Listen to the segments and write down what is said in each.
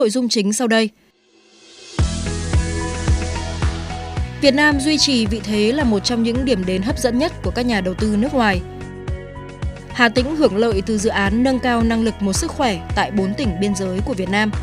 Nội dung chính sau đây. Việt Nam duy trì vị thế là một trong những điểm đến hấp dẫn nhất của các nhà đầu tư nước ngoài. Hà Tĩnh hưởng lợi từ dự án nâng cao năng lực một sức khỏe tại 4 tỉnh biên giới của Việt Nam.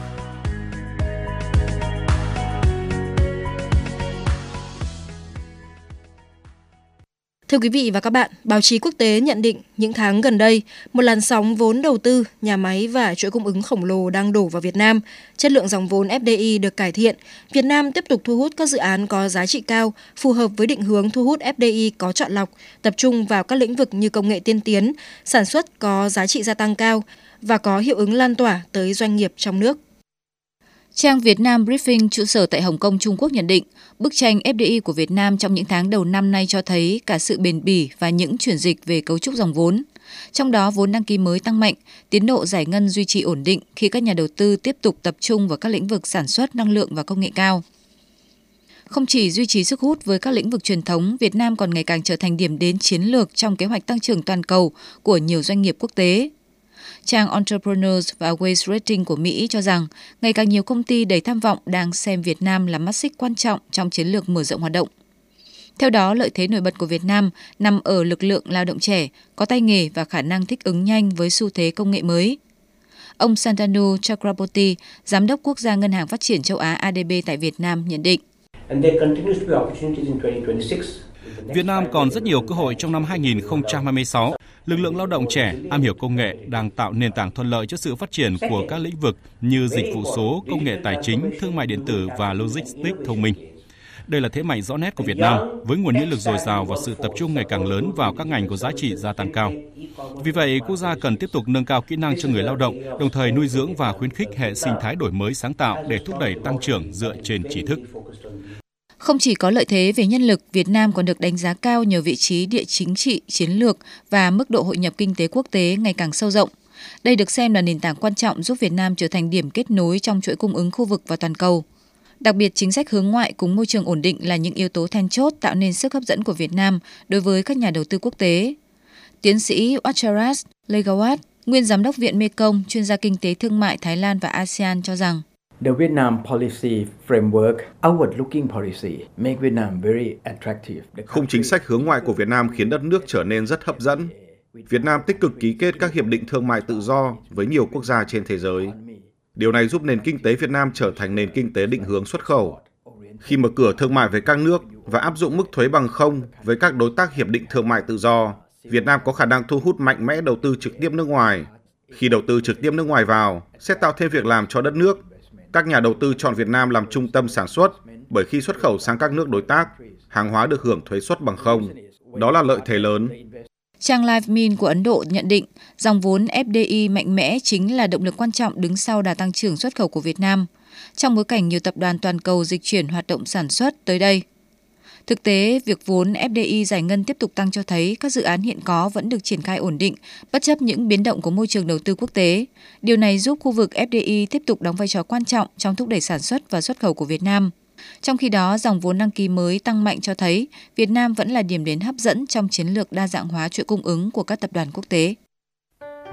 Thưa quý vị và các bạn, báo chí quốc tế nhận định những tháng gần đây, một làn sóng vốn đầu tư, nhà máy và chuỗi cung ứng khổng lồ đang đổ vào Việt Nam. Chất lượng dòng vốn FDI được cải thiện. Việt Nam tiếp tục thu hút các dự án có giá trị cao, phù hợp với định hướng thu hút FDI có chọn lọc, tập trung vào các lĩnh vực như công nghệ tiên tiến, sản xuất có giá trị gia tăng cao và có hiệu ứng lan tỏa tới doanh nghiệp trong nước. Trang Việt Nam Briefing trụ sở tại Hồng Kông, Trung Quốc nhận định, bức tranh FDI của Việt Nam trong những tháng đầu năm nay cho thấy cả sự bền bỉ và những chuyển dịch về cấu trúc dòng vốn. Trong đó, vốn đăng ký mới tăng mạnh, tiến độ giải ngân duy trì ổn định khi các nhà đầu tư tiếp tục tập trung vào các lĩnh vực sản xuất, năng lượng và công nghệ cao. Không chỉ duy trì sức hút với các lĩnh vực truyền thống, Việt Nam còn ngày càng trở thành điểm đến chiến lược trong kế hoạch tăng trưởng toàn cầu của nhiều doanh nghiệp quốc tế. Trang Entrepreneurs và Waste Rating của Mỹ cho rằng ngày càng nhiều công ty đầy tham vọng đang xem Việt Nam là mắt xích quan trọng trong chiến lược mở rộng hoạt động. Theo đó, lợi thế nổi bật của Việt Nam nằm ở lực lượng lao động trẻ, có tay nghề và khả năng thích ứng nhanh với xu thế công nghệ mới. Ông Santanu Chakraborty, Giám đốc Quốc gia Ngân hàng Phát triển Châu Á ADB tại Việt Nam nhận định. Việt Nam còn rất nhiều cơ hội trong năm 2026. Lực lượng lao động trẻ, am hiểu công nghệ đang tạo nền tảng thuận lợi cho sự phát triển của các lĩnh vực như dịch vụ số, công nghệ tài chính, thương mại điện tử và logistics thông minh. Đây là thế mạnh rõ nét của Việt Nam với nguồn nhân lực dồi dào và sự tập trung ngày càng lớn vào các ngành có giá trị gia tăng cao. Vì vậy, quốc gia cần tiếp tục nâng cao kỹ năng cho người lao động, đồng thời nuôi dưỡng và khuyến khích hệ sinh thái đổi mới sáng tạo để thúc đẩy tăng trưởng dựa trên trí thức. Không chỉ có lợi thế về nhân lực, Việt Nam còn được đánh giá cao nhờ vị trí địa chính trị, chiến lược và mức độ hội nhập kinh tế quốc tế ngày càng sâu rộng. Đây được xem là nền tảng quan trọng giúp Việt Nam trở thành điểm kết nối trong chuỗi cung ứng khu vực và toàn cầu. Đặc biệt, chính sách hướng ngoại cùng môi trường ổn định là những yếu tố then chốt tạo nên sức hấp dẫn của Việt Nam đối với các nhà đầu tư quốc tế. Tiến sĩ Wacharas Legawat, nguyên giám đốc Viện Mekong, chuyên gia kinh tế thương mại Thái Lan và ASEAN cho rằng The Vietnam policy framework, outward-looking policy, make Vietnam very attractive. Khung chính sách hướng ngoại của Việt Nam khiến đất nước trở nên rất hấp dẫn. Việt Nam tích cực ký kết các hiệp định thương mại tự do với nhiều quốc gia trên thế giới. Điều này giúp nền kinh tế Việt Nam trở thành nền kinh tế định hướng xuất khẩu. Khi mở cửa thương mại với các nước và áp dụng mức thuế bằng không với các đối tác hiệp định thương mại tự do, Việt Nam có khả năng thu hút mạnh mẽ đầu tư trực tiếp nước ngoài. Khi đầu tư trực tiếp nước ngoài vào, sẽ tạo thêm việc làm cho đất nước. Các nhà đầu tư chọn Việt Nam làm trung tâm sản xuất bởi khi xuất khẩu sang các nước đối tác, hàng hóa được hưởng thuế suất bằng không. Đó là lợi thế lớn. Trang LiveMin của Ấn Độ nhận định dòng vốn FDI mạnh mẽ chính là động lực quan trọng đứng sau đà tăng trưởng xuất khẩu của Việt Nam, trong bối cảnh nhiều tập đoàn toàn cầu dịch chuyển hoạt động sản xuất tới đây. Thực tế, việc vốn FDI giải ngân tiếp tục tăng cho thấy các dự án hiện có vẫn được triển khai ổn định, bất chấp những biến động của môi trường đầu tư quốc tế. Điều này giúp khu vực FDI tiếp tục đóng vai trò quan trọng trong thúc đẩy sản xuất và xuất khẩu của Việt Nam. Trong khi đó, dòng vốn đăng ký mới tăng mạnh cho thấy Việt Nam vẫn là điểm đến hấp dẫn trong chiến lược đa dạng hóa chuỗi cung ứng của các tập đoàn quốc tế.